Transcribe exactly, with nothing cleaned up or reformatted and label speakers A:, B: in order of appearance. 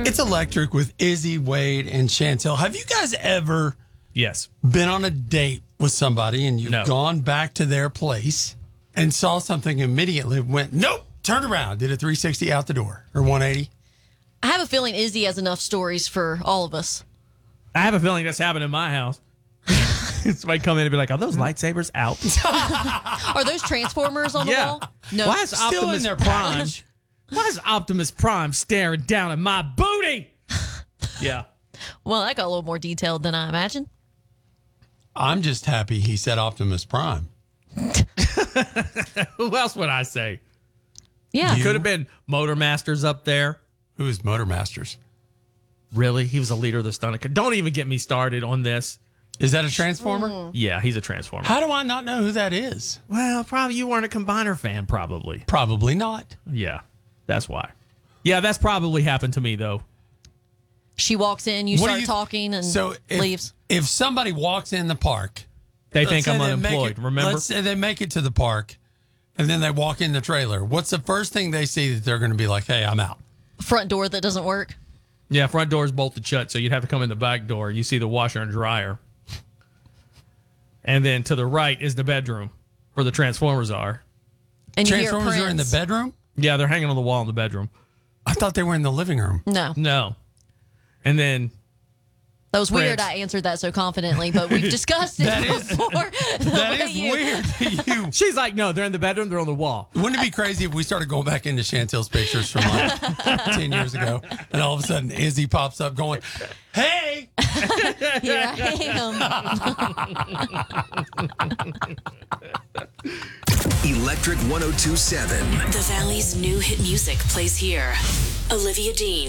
A: It's Electric with Izzy, Wade, and Chantel. Have you guys ever
B: Yes.
A: been on a date with somebody and you've
B: No.
A: gone back to their place and saw something immediately, went, nope, turned around, did a three sixty out the door or one eighty?
C: I have a feeling Izzy has enough stories for all of us.
B: I have a feeling that's happened in my house. Somebody come in and be like, are those lightsabers out?
C: Are those Transformers on the
B: Yeah.
C: wall? No.
B: Why is
A: Still in
B: Optimus
A: their
B: Prime?
A: package.
B: Why is Optimus Prime staring down at my booty? Yeah.
C: Well, that got a little more detailed than I imagined.
A: I'm just happy he said Optimus Prime.
B: Who else would I say?
C: Yeah.
A: You-
B: Could have been Motor Masters up there.
A: Who is Motor Masters?
B: Really? He was a leader of the Stunt. Don't even get me started on this.
A: Is that a Transformer?
C: Mm.
B: Yeah, he's a Transformer.
A: How do I not know who that is?
B: Well, probably you weren't a Combiner fan, probably.
A: Probably not.
B: Yeah, that's why. Yeah, that's probably happened to me, though.
C: She walks in, you
A: What do
C: start
A: you-
C: talking, and
A: So if,
C: leaves.
A: if somebody walks in the park,
B: They
A: let's
B: think
A: say
B: I'm
A: they make
B: unemployed,
A: it-
B: remember?
A: Let's say they make it to the park and then they walk in the trailer. What's the first thing they see that they're going to be like, hey, I'm out?
C: Front door that doesn't work.
B: Yeah, front door's bolted shut, so you'd have to come in the back door. You see the washer and dryer. And then to the right is the bedroom where the Transformers are.
C: And you hear
A: Transformers are in the
C: Prince.
A: bedroom?
B: Yeah, they're hanging on the wall in the bedroom.
A: I thought they were in the living room.
C: No.
B: No. And then
C: That was weird.
B: Prince.
C: I answered that so confidently, but we've discussed it
A: That is-
C: before. The
A: That
C: way
A: is
C: you-
A: weird. You,
B: she's like, no, they're in the bedroom, they're on the wall.
A: wouldn't it be crazy if we started going back into Chantel's pictures from like ten years ago and all of a sudden Izzy pops up going, hey!
C: Here I am.
D: Electric ten twenty-seven.
E: The Valley's new hit music plays here. Olivia Dean.